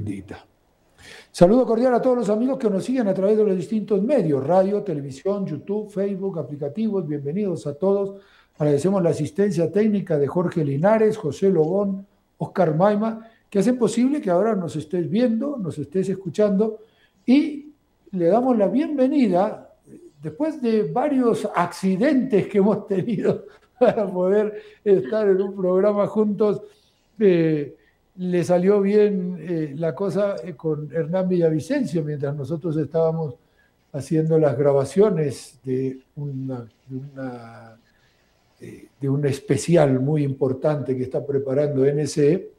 bendita. Saludo cordial a todos los amigos que nos siguen a través de los distintos medios, radio, televisión, YouTube, Facebook, aplicativos. Bienvenidos a todos. Agradecemos la asistencia técnica de Jorge Linares, José Lobón, Oscar Maima, que hacen posible que ahora nos estés viendo, nos estés escuchando, y le damos la bienvenida, después de varios accidentes que hemos tenido para poder estar en un programa juntos. Le salió bien la cosa con Hernán Villavicencio mientras nosotros estábamos haciendo las grabaciones de un especial muy importante que está preparando NSE,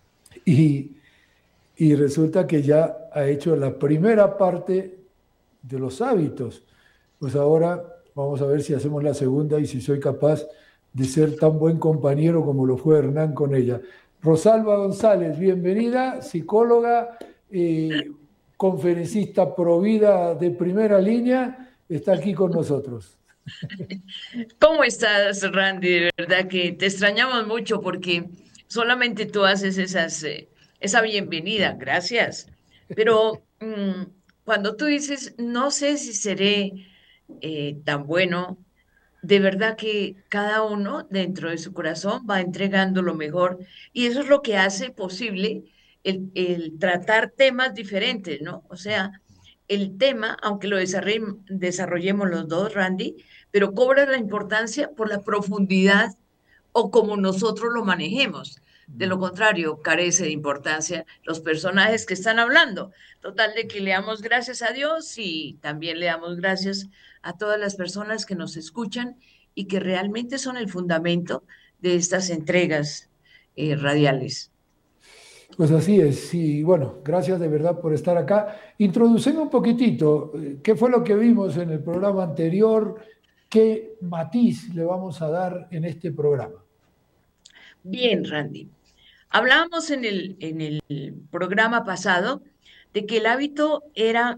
y resulta que ya ha hecho la primera parte de los hábitos. Pues ahora vamos a ver si hacemos la segunda y si soy capaz de ser tan buen compañero como lo fue Hernán con ella. Rosalba González, bienvenida, psicóloga, conferencista provida de primera línea, está aquí con nosotros. ¿Cómo estás, Randy? De verdad que te extrañamos mucho porque solamente tú haces esa bienvenida, gracias. Pero cuando tú dices, no sé si seré tan bueno, de verdad que cada uno dentro de su corazón va entregando lo mejor y eso es lo que hace posible el tratar temas diferentes, ¿no? O sea, el tema, aunque lo desarrollemos los dos, Randy, pero cobra la importancia por la profundidad o como nosotros lo manejemos. De lo contrario, carece de importancia los personajes que están hablando. Total de que le damos gracias a Dios y también le damos gracias a todas las personas que nos escuchan y que realmente son el fundamento de estas entregas radiales. Pues así es, y bueno, gracias de verdad por estar acá. Introduceme un poquitito, ¿qué fue lo que vimos en el programa anterior? ¿Qué matiz le vamos a dar en este programa? Bien, Randy. Hablábamos en el programa pasado de que el hábito era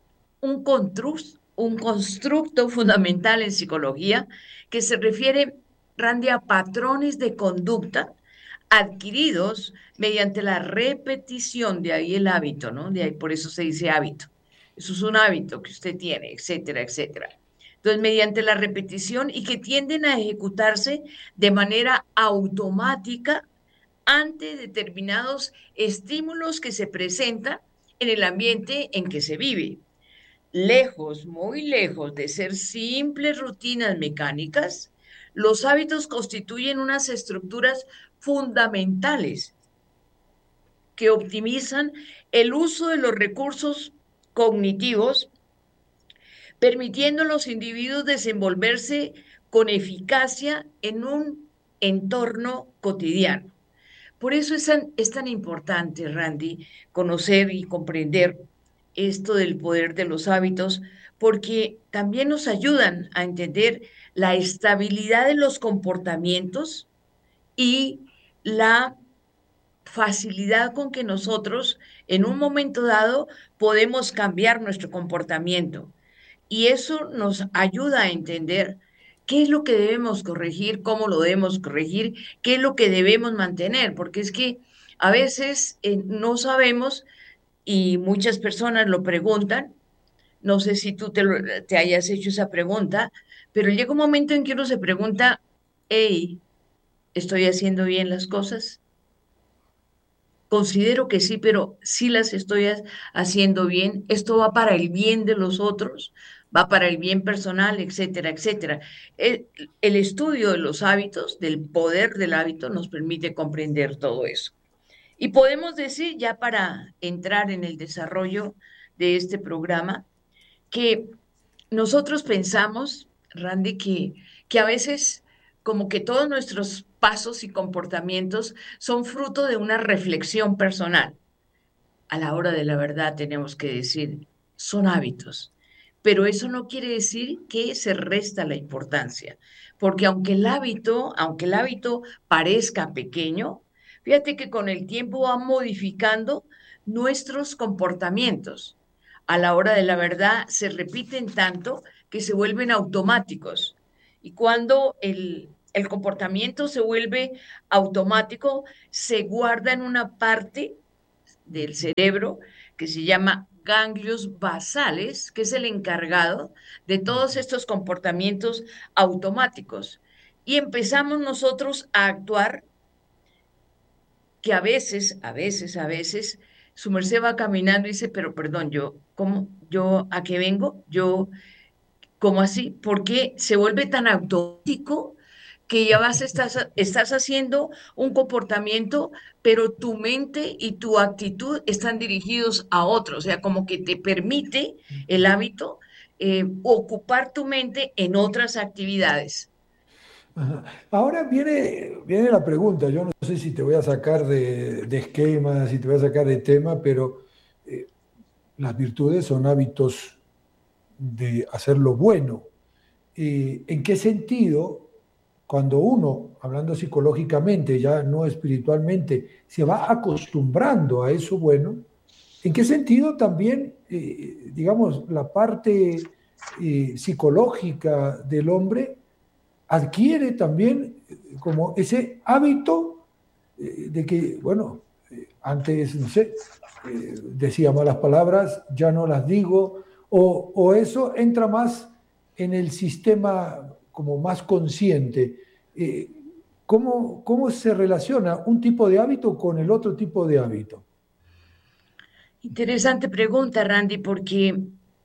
un constructo fundamental en psicología que se refiere, Randy, a patrones de conducta adquiridos mediante la repetición, de ahí el hábito, ¿no? De ahí por eso se dice hábito. Eso es un hábito que usted tiene, etcétera, etcétera. Entonces, mediante la repetición y que tienden a ejecutarse de manera automática ante determinados estímulos que se presentan en el ambiente en que se vive. Lejos, muy lejos de ser simples rutinas mecánicas, los hábitos constituyen unas estructuras fundamentales que optimizan el uso de los recursos cognitivos, permitiendo a los individuos desenvolverse con eficacia en un entorno cotidiano. Por eso es tan importante, Randy, conocer y comprender esto del poder de los hábitos, porque también nos ayudan a entender la estabilidad de los comportamientos y la facilidad con que nosotros en un momento dado podemos cambiar nuestro comportamiento. Y eso nos ayuda a entender qué es lo que debemos corregir, cómo lo debemos corregir, qué es lo que debemos mantener, porque es que a veces no sabemos y muchas personas lo preguntan. No sé si te hayas hecho esa pregunta, pero llega un momento en que uno se pregunta, hey, ¿estoy haciendo bien las cosas? Considero que sí, pero sí las estoy haciendo bien. Esto va para el bien de los otros, va para el bien personal, etcétera, etcétera. El estudio de los hábitos, del poder del hábito, nos permite comprender todo eso. Y podemos decir, ya para entrar en el desarrollo de este programa, que nosotros pensamos, Randy, que a veces como que todos nuestros pasos y comportamientos son fruto de una reflexión personal. A la hora de la verdad tenemos que decir, son hábitos. Pero eso no quiere decir que se resta la importancia, porque aunque el hábito parezca pequeño, fíjate que con el tiempo va modificando nuestros comportamientos. A la hora de la verdad se repiten tanto que se vuelven automáticos. Y cuando el comportamiento se vuelve automático, se guarda en una parte del cerebro que se llama ganglios basales, que es el encargado de todos estos comportamientos automáticos. Y empezamos nosotros a actuar que a veces, su merced va caminando y dice, pero perdón, yo, ¿cómo? ¿Yo a qué vengo? Yo, ¿cómo así? ¿Por qué se vuelve tan automático que ya estás haciendo un comportamiento, pero tu mente y tu actitud están dirigidos a otro? O sea, como que te permite el hábito ocupar tu mente en otras actividades. Ajá. Ahora viene la pregunta, yo no sé si te voy a sacar de esquema, si te voy a sacar de tema, pero eh, las virtudes son hábitos de hacer lo bueno. ¿En qué sentido, cuando uno, hablando psicológicamente, ya no espiritualmente, se va acostumbrando a eso bueno, en qué sentido también, digamos, la parte psicológica del hombre adquiere también como ese hábito de que, bueno, antes, no sé, decía malas palabras, ya no las digo, o eso entra más en el sistema como más consciente. Eh, ¿Cómo se relaciona un tipo de hábito con el otro tipo de hábito? Interesante pregunta, Randy, porque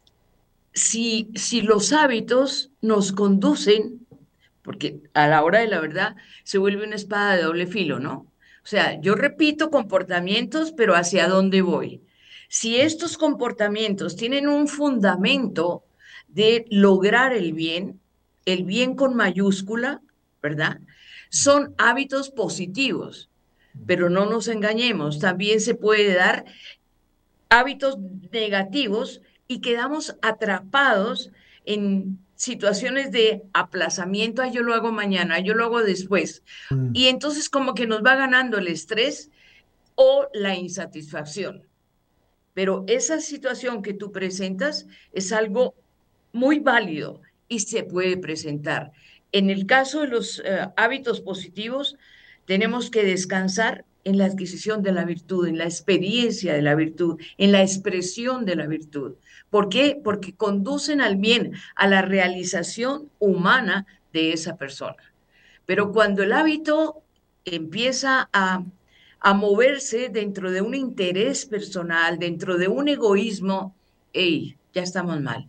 si los hábitos nos conducen, porque a la hora de la verdad se vuelve una espada de doble filo, ¿no? O sea, yo repito comportamientos, pero ¿hacia dónde voy? Si estos comportamientos tienen un fundamento de lograr el bien con mayúscula, ¿verdad? Son hábitos positivos, pero no nos engañemos, también se puede dar hábitos negativos y quedamos atrapados en situaciones de aplazamiento, yo lo hago mañana, yo lo hago después. Mm. Y entonces como que nos va ganando el estrés o la insatisfacción. Pero esa situación que tú presentas es algo muy válido y se puede presentar. En el caso de los hábitos positivos, tenemos que descansar en la adquisición de la virtud, en la experiencia de la virtud, en la expresión de la virtud. ¿Por qué? Porque conducen al bien, a la realización humana de esa persona. Pero cuando el hábito empieza a moverse dentro de un interés personal, dentro de un egoísmo, hey, ya estamos mal.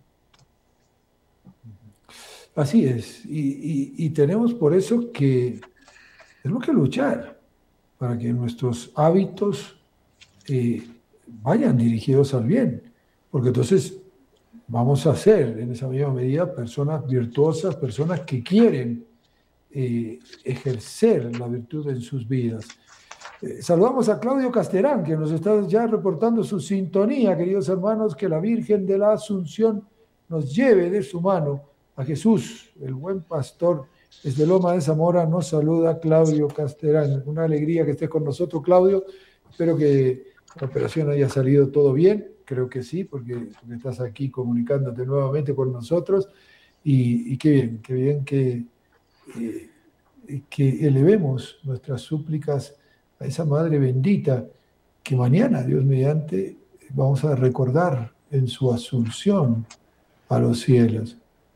Así es, y tenemos por eso que tenemos que luchar para que nuestros hábitos eh, vayan dirigidos al bien, porque entonces vamos a ser en esa misma medida personas virtuosas, personas que quieren ejercer la virtud en sus vidas. Saludamos a Claudio Casterán, que nos está ya reportando su sintonía, queridos hermanos, que la Virgen de la Asunción nos lleve de su mano a Jesús, el buen pastor. Desde Loma de Zamora nos saluda Claudio Casterán. Una alegría que estés con nosotros, Claudio. Espero que la operación haya salido todo bien. Creo que sí, porque estás aquí comunicándote nuevamente con nosotros. Y qué bien eh, que elevemos nuestras súplicas a esa Madre bendita que mañana, Dios mediante, vamos a recordar en su asunción a los cielos.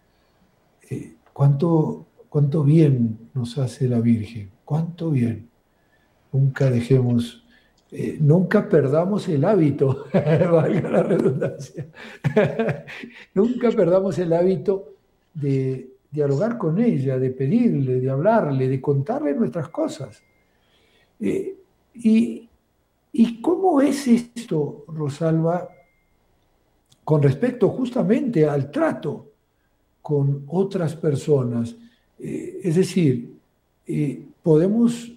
¿Cuánto bien nos hace la Virgen? ¿Cuánto bien? Nunca dejemos, nunca perdamos el hábito, valga la redundancia, nunca perdamos el hábito de dialogar con ella, de pedirle, de hablarle, de contarle nuestras cosas. Eh, y, ¿Y cómo es esto, Rosalba, con respecto justamente al trato con otras personas? Es decir, podemos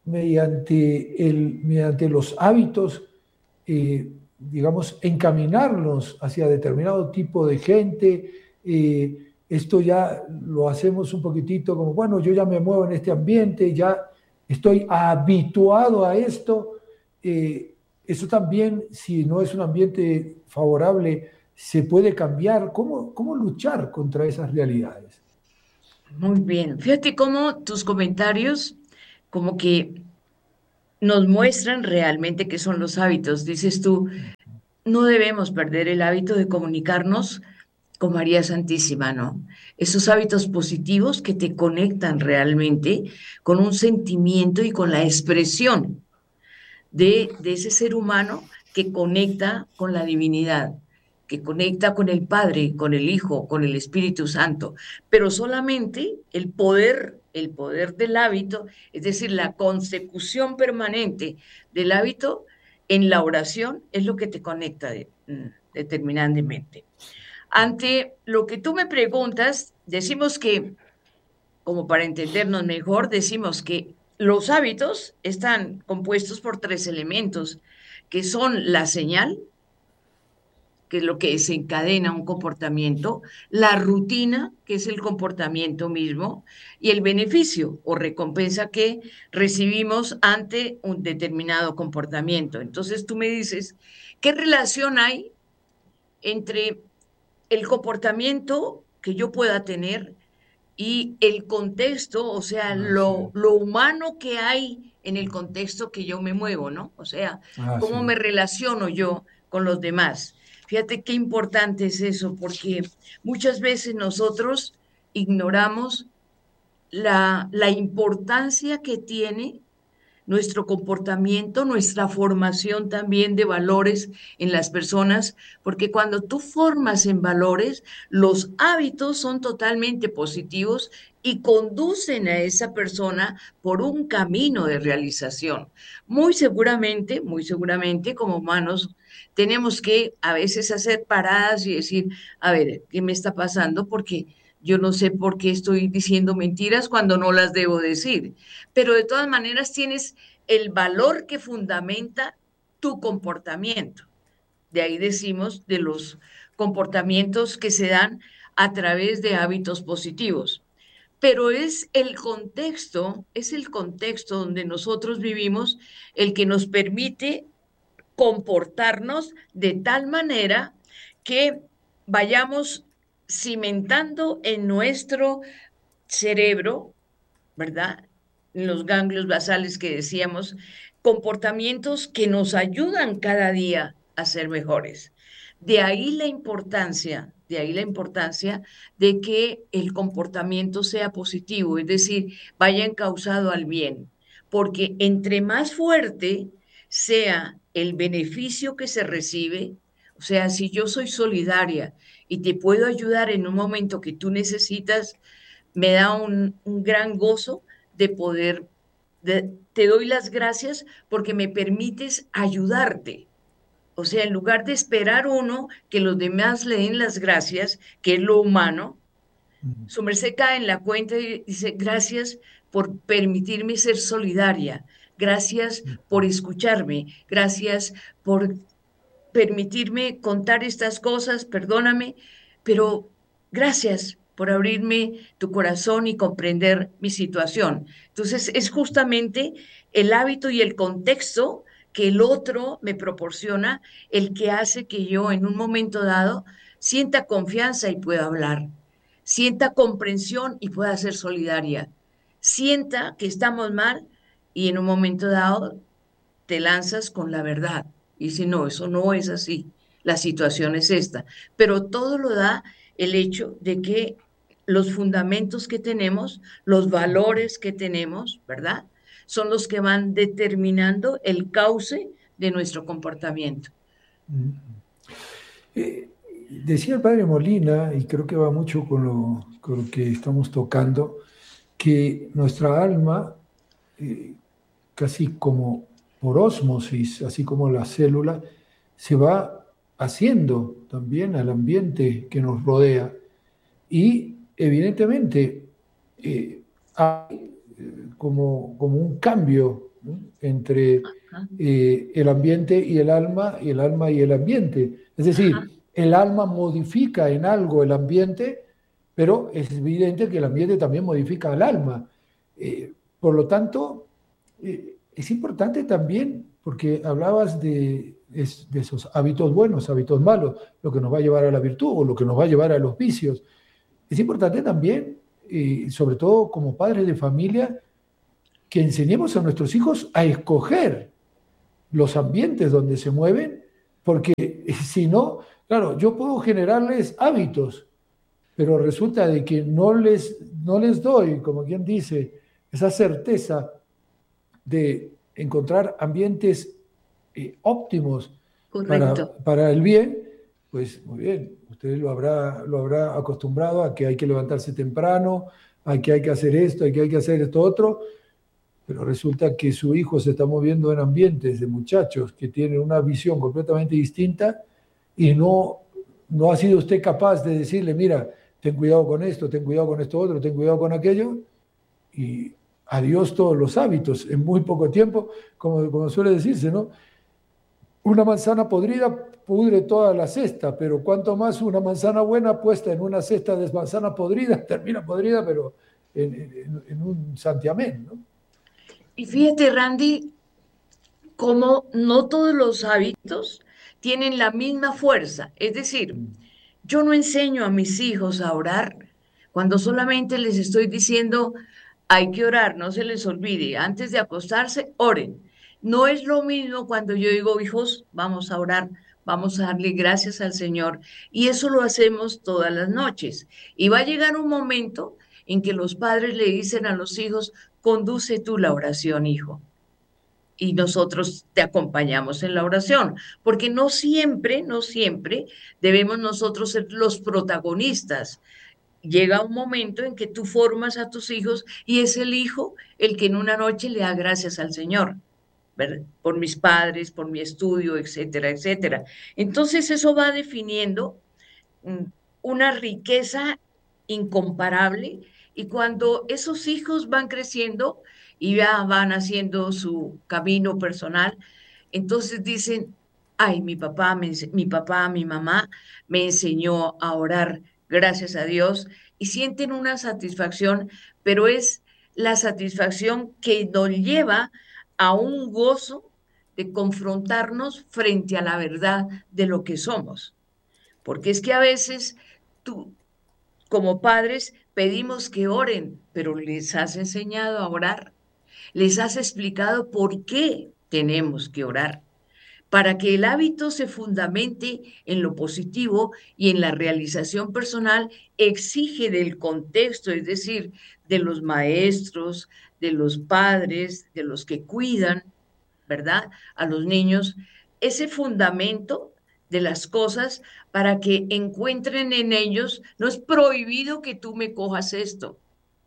mediante los hábitos, digamos, encaminarnos hacia determinado tipo de gente. Esto ya lo hacemos un poquitito como, bueno, yo ya me muevo en este ambiente, ya estoy habituado a esto. Eso también, si no es un ambiente favorable, se puede cambiar. ¿Cómo luchar contra esas realidades? Muy bien. Fíjate cómo tus comentarios como que nos muestran realmente qué son los hábitos. Dices tú, no debemos perder el hábito de comunicarnos con María Santísima, ¿no? Esos hábitos positivos que te conectan realmente con un sentimiento y con la expresión de ese ser humano que conecta con la divinidad, que conecta con el Padre, con el Hijo, con el Espíritu Santo, pero solamente el poder del hábito, es decir, la consecución permanente del hábito en la oración es lo que te conecta determinantemente. Ante lo que tú me preguntas, decimos que, como para entendernos mejor, decimos que los hábitos están compuestos por tres elementos, que son la señal, que es lo que desencadena un comportamiento, la rutina, que es el comportamiento mismo, y el beneficio o recompensa que recibimos ante un determinado comportamiento. Entonces tú me dices, ¿qué relación hay entre el comportamiento que yo pueda tener y el contexto, o sea, Así es. lo humano que hay en el contexto que yo me muevo, ¿no? O sea, Así cómo me es. relaciono yo con los demás. Fíjate qué importante es eso, porque muchas veces nosotros ignoramos la importancia que tiene nuestro comportamiento, nuestra formación también de valores en las personas, porque cuando tú formas en valores, los hábitos son totalmente positivos y conducen a esa persona por un camino de realización. Muy seguramente, como humanos, tenemos que a veces hacer paradas y decir, a ver, ¿qué me está pasando? Porque yo no sé por qué estoy diciendo mentiras cuando no las debo decir, pero de todas maneras tienes el valor que fundamenta tu comportamiento. De ahí decimos de los comportamientos que se dan a través de hábitos positivos. Pero es el contexto donde nosotros vivimos el que nos permite comportarnos de tal manera que vayamos cimentando en nuestro cerebro, ¿verdad? En los ganglios basales que decíamos, comportamientos que nos ayudan cada día a ser mejores. De ahí la importancia de que el comportamiento sea positivo, es decir, vaya encauzado al bien, porque entre más fuerte sea el beneficio que se recibe, o sea, si yo soy solidaria y te puedo ayudar en un momento que tú necesitas, me da un gran gozo de poder, te doy las gracias porque me permites ayudarte. O sea, en lugar de esperar uno que los demás le den las gracias, que es lo humano, Mm. su merced cae en la cuenta y dice, gracias por permitirme ser solidaria, gracias por escucharme, gracias por permitirme contar estas cosas, perdóname, pero gracias por abrirme tu corazón y comprender mi situación. Entonces, es justamente el hábito y el contexto que el otro me proporciona el que hace que yo en un momento dado sienta confianza y pueda hablar, sienta comprensión y pueda ser solidaria, sienta que estamos mal y en un momento dado te lanzas con la verdad. Y dice, no, eso no es así, la situación es esta. Pero todo lo da el hecho de que los fundamentos que tenemos, los valores que tenemos, ¿verdad? Son los que van determinando el cauce de nuestro comportamiento. Mm. Eh, Decía el padre Molina, y creo que va mucho con lo que estamos tocando, que nuestra alma, eh, casi como por ósmosis, así como la célula, se va haciendo también al ambiente que nos rodea. Y evidentemente hay como un cambio, ¿no?, entre Ajá, el ambiente y el alma y el ambiente. Es ajá, decir, el alma modifica en algo el ambiente, pero es evidente que el ambiente también modifica al alma. Por lo tanto, es importante también, porque hablabas de esos hábitos buenos, hábitos malos, lo que nos va a llevar a la virtud o lo que nos va a llevar a los vicios. Es importante también, sobre todo como padres de familia, que enseñemos a nuestros hijos a escoger los ambientes donde se mueven, porque si no, claro, yo puedo generarles hábitos, pero resulta de que no les doy, como quien dice, esa certeza de encontrar ambientes óptimos Correcto. para el bien, pues muy bien, usted lo habrá acostumbrado a que hay que levantarse temprano, a que hay que hacer esto, a que hay que hacer esto otro, pero resulta que su hijo se está moviendo en ambientes de muchachos que tienen una visión completamente distinta y no ha sido usted capaz de decirle, mira, ten cuidado con esto, ten cuidado con esto otro, ten cuidado con aquello, y adiós todos los hábitos en muy poco tiempo, como suele decirse, ¿no? Una manzana podrida pudre toda la cesta, pero cuanto más una manzana buena puesta en una cesta de manzana podrida, termina podrida, pero en un santiamén, ¿no? Y fíjate, Randy, cómo no todos los hábitos tienen la misma fuerza. Es decir, yo no enseño a mis hijos a orar cuando solamente les estoy diciendo, hay que orar, no se les olvide, antes de acostarse, oren. No es lo mismo cuando yo digo, hijos, vamos a orar, vamos a darle gracias al Señor. Y eso lo hacemos todas las noches. Y va a llegar un momento en que los padres le dicen a los hijos, conduce tú la oración, hijo, y nosotros te acompañamos en la oración, porque no siempre debemos nosotros ser los protagonistas. Llega un momento en que tú formas a tus hijos y es el hijo el que en una noche le da gracias al Señor, ¿verdad? Por mis padres, por mi estudio, etcétera, etcétera. Entonces eso va definiendo mm, una riqueza incomparable, y cuando esos hijos van creciendo y ya van haciendo su camino personal, entonces dicen, ay, mi papá, mi mamá me enseñó a orar, gracias a Dios, y sienten una satisfacción, pero es la satisfacción que nos lleva a un gozo de confrontarnos frente a la verdad de lo que somos. Porque es que a veces tú, como padres, pedimos que oren, pero les has enseñado a orar, les has explicado por qué tenemos que orar. Para que el hábito se fundamente en lo positivo y en la realización personal, exige del contexto, es decir, de los maestros, de los padres, de los que cuidan, ¿verdad? A los niños, ese fundamento de las cosas para que encuentren en ellos, no es prohibido que tú me cojas esto.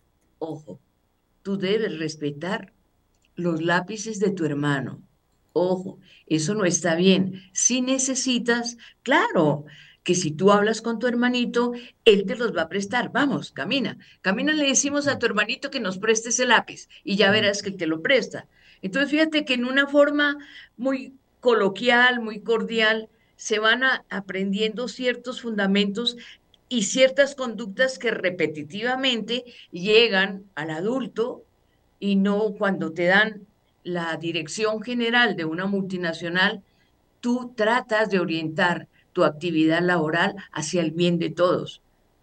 Ojo, tú debes respetar los lápices de tu hermano. Ojo, eso no está bien. Si necesitas, claro, que si tú hablas con tu hermanito, él te los va a prestar. Vamos, camina. Camina, le decimos a tu hermanito que nos preste ese lápiz y ya verás que él te lo presta. Entonces, fíjate que en una forma muy coloquial, muy cordial, se van aprendiendo ciertos fundamentos y ciertas conductas que repetitivamente llegan al adulto, y no cuando te dan la dirección general de una multinacional, tú tratas de orientar tu actividad laboral hacia el bien de todos.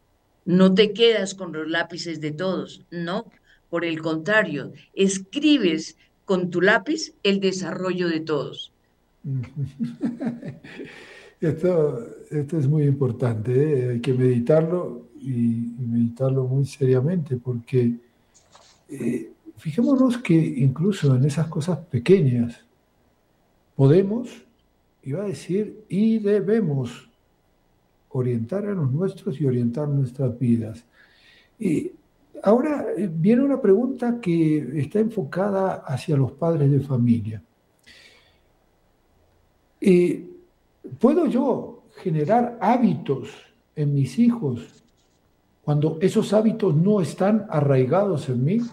No te quedas con los lápices de todos, no. Por el contrario, escribes con tu lápiz el desarrollo de todos. Esto es muy importante, ¿eh? Hay que meditarlo y meditarlo muy seriamente, porque fijémonos que incluso en esas cosas pequeñas podemos, iba a decir, y debemos orientar a los nuestros y orientar nuestras vidas. Y ahora viene una pregunta que está enfocada hacia los padres de familia. ¿Puedo yo generar hábitos en mis hijos cuando esos hábitos no están arraigados en mí?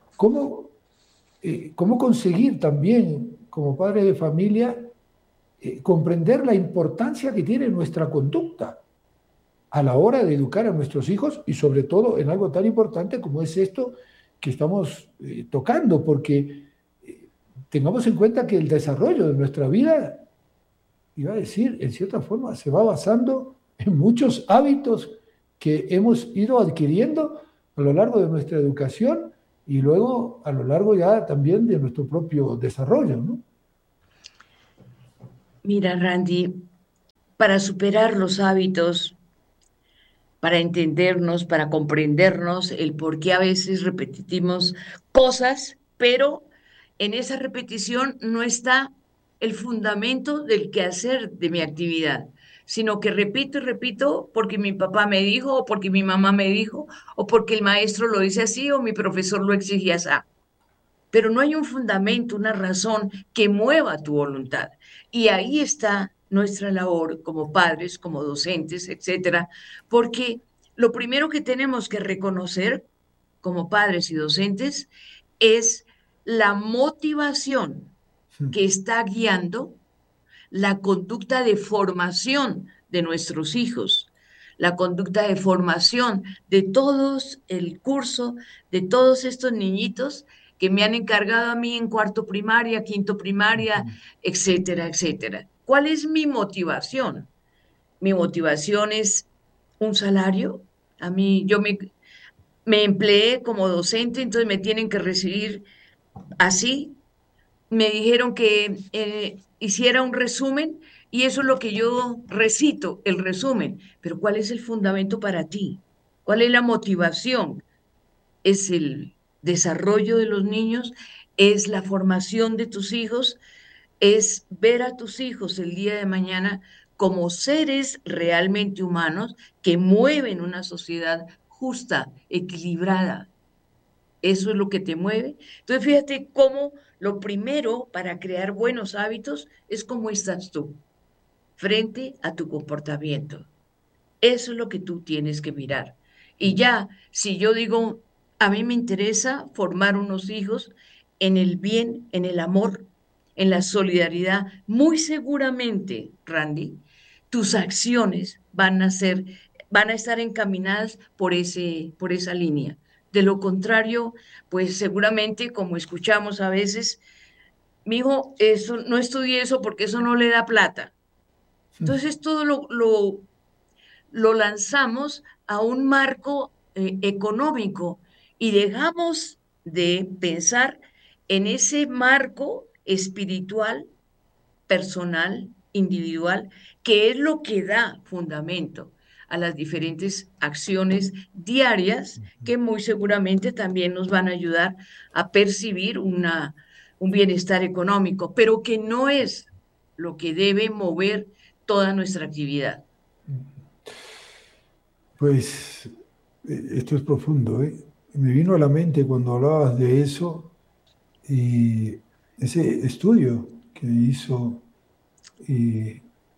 ¿Cómo conseguir también, como padre de familia, comprender la importancia que tiene nuestra conducta a la hora de educar a nuestros hijos y sobre todo en algo tan importante como es esto que estamos tocando? Porque tengamos en cuenta que el desarrollo de nuestra vida, iba a decir, en cierta forma, se va basando en muchos hábitos que hemos ido adquiriendo a lo largo de nuestra educación y luego a lo largo ya también de nuestro propio desarrollo, ¿no? Mira, Randy, para superar los hábitos, para entendernos, para comprendernos, el por qué a veces repetimos cosas, pero en esa repetición no está el fundamento del quehacer de mi actividad, sino que repito y repito porque mi papá me dijo, o porque mi mamá me dijo, o porque el maestro lo dice así, o mi profesor lo exigía así. Pero no hay un fundamento, una razón que mueva tu voluntad. Y ahí está nuestra labor como padres, como docentes, etcétera, porque lo primero que tenemos que reconocer como padres y docentes es la motivación que está guiando la conducta de formación de nuestros hijos, la conducta de formación de todos el curso, de todos estos niñitos que me han encargado a mí en cuarto primaria, quinto primaria, etcétera, etcétera. ¿Cuál es mi motivación? Mi motivación es un salario. A mí, me empleé como docente, entonces me tienen que recibir así. Me dijeron que hiciera un resumen y eso es lo que yo recito, el resumen. Pero ¿cuál es el fundamento para ti? ¿Cuál es la motivación? ¿Es el desarrollo de los niños? ¿Es la formación de tus hijos? ¿Es ver a tus hijos el día de mañana como seres realmente humanos que mueven una sociedad justa, equilibrada? Eso es lo que te mueve. Entonces, fíjate cómo lo primero para crear buenos hábitos es cómo estás tú frente a tu comportamiento. Eso es lo que tú tienes que mirar. Y ya, si yo digo, a mí me interesa formar unos hijos en el bien, en el amor, en la solidaridad, muy seguramente, Randy, tus acciones van a estar encaminadas por esa línea. De lo contrario, pues seguramente, como escuchamos a veces, mi hijo, eso, no estudie eso porque eso no le da plata. Entonces, todo lo lanzamos a un marco económico y dejamos de pensar en ese marco espiritual, personal, individual, que es lo que da fundamento a las diferentes acciones diarias que muy seguramente también nos van a ayudar a percibir un bienestar económico, pero que no es lo que debe mover toda nuestra actividad. Pues esto es profundo, ¿eh? Me vino a la mente cuando hablabas de eso y ese estudio que hizo eh,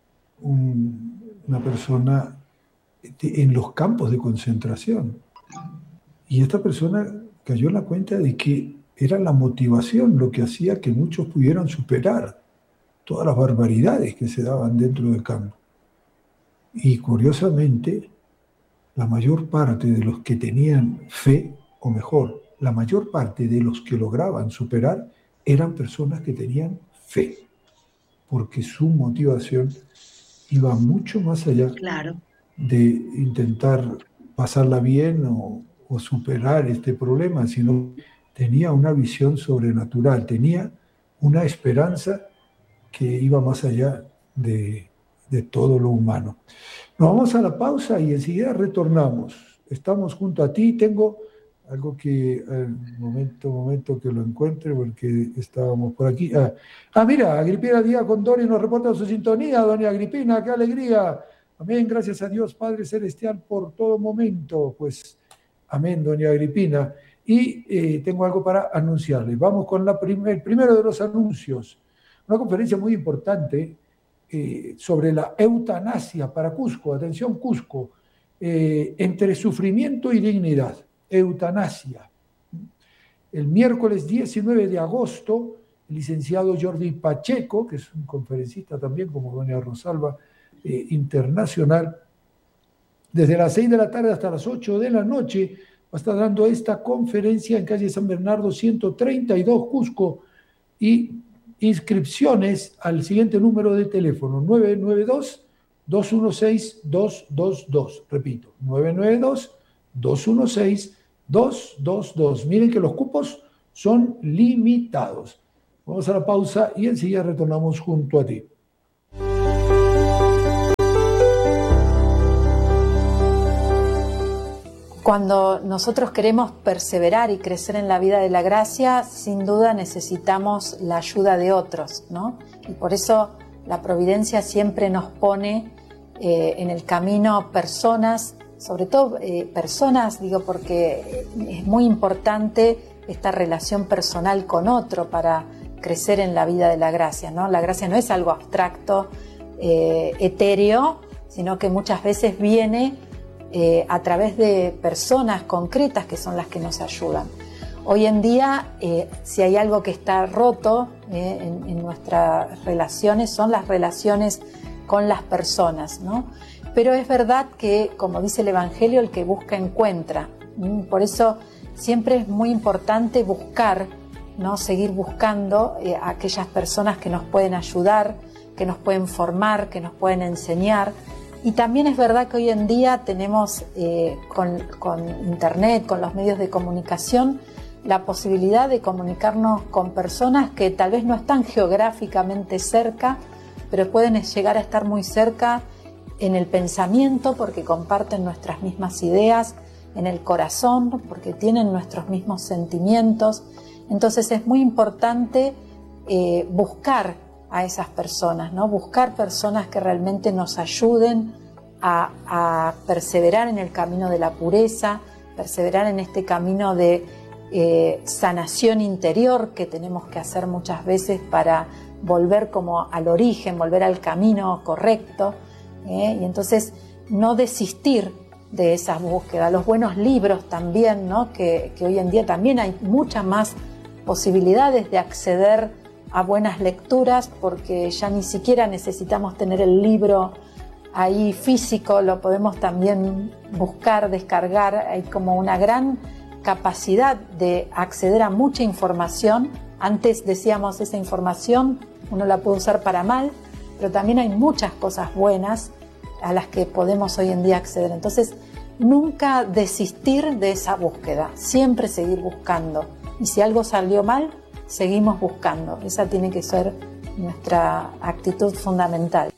una persona en los campos de concentración. Y esta persona cayó en la cuenta de que era la motivación lo que hacía que muchos pudieran superar todas las barbaridades que se daban dentro del campo. Y curiosamente, la mayor parte de los que tenían fe, o mejor, la mayor parte de los que lograban superar, eran personas que tenían fe, porque su motivación iba mucho más allá Claro. de intentar pasarla bien o superar este problema, sino tenía una visión sobrenatural, tenía una esperanza que iba más allá de todo lo humano. Nos vamos a la pausa y enseguida retornamos. Estamos junto a ti. Tengo algo que, momento que lo encuentre, porque estábamos por aquí. Mira, Agripina Díaz Condori nos reporta su sintonía. Doña Agripina, qué alegría. Amén, gracias a Dios Padre Celestial por todo momento. Pues, amén, doña Agripina. Y tengo algo para anunciarles. Vamos con el primero de los anuncios. Una conferencia muy importante sobre la eutanasia para Cusco. Atención, Cusco. Entre sufrimiento y dignidad. Eutanasia. El miércoles 19 de agosto, el licenciado Jordi Pacheco, que es un conferencista también como doña Rosalba, internacional, desde las 6 de la tarde hasta las 8 de la noche, va a estar dando esta conferencia en calle San Bernardo 132, Cusco, y inscripciones al siguiente número de teléfono, 992-216-222. Repito, 992-216-222. 222. Miren que los cupos son limitados. Vamos a la pausa y enseguida retornamos junto a ti. Cuando nosotros queremos perseverar y crecer en la vida de la gracia, sin duda necesitamos la ayuda de otros, ¿no? Y por eso la providencia siempre nos pone en el camino personas, sobre todo personas, digo, porque es muy importante esta relación personal con otro para crecer en la vida de la gracia, ¿no? La gracia no es algo abstracto, etéreo, sino que muchas veces viene a través de personas concretas que son las que nos ayudan. Hoy en día, si hay algo que está roto en nuestras relaciones, son las relaciones con las personas, ¿no? Pero es verdad que, como dice el Evangelio, el que busca encuentra. Por eso siempre es muy importante buscar, ¿no? Seguir buscando a aquellas personas que nos pueden ayudar, que nos pueden formar, que nos pueden enseñar. Y también es verdad que hoy en día tenemos con Internet, con los medios de comunicación, la posibilidad de comunicarnos con personas que tal vez no están geográficamente cerca, pero pueden llegar a estar muy cerca en el pensamiento porque comparten nuestras mismas ideas, en el corazón porque tienen nuestros mismos sentimientos. Entonces es muy importante buscar a esas personas, ¿no? Buscar personas que realmente nos ayuden a perseverar en el camino de la pureza, perseverar en este camino de sanación interior que tenemos que hacer muchas veces para volver como al origen, volver al camino correcto, y entonces no desistir de esas búsquedas. Los buenos libros también, ¿no? que hoy en día también hay muchas más posibilidades de acceder a buenas lecturas, porque ya ni siquiera necesitamos tener el libro ahí físico, lo podemos también buscar, descargar. Hay como una gran capacidad de acceder a mucha información. Antes decíamos, esa información uno la puede usar para mal, pero también hay muchas cosas buenas a las que podemos hoy en día acceder. Entonces, nunca desistir de esa búsqueda, siempre seguir buscando. Y si algo salió mal, seguimos buscando. Esa tiene que ser nuestra actitud fundamental.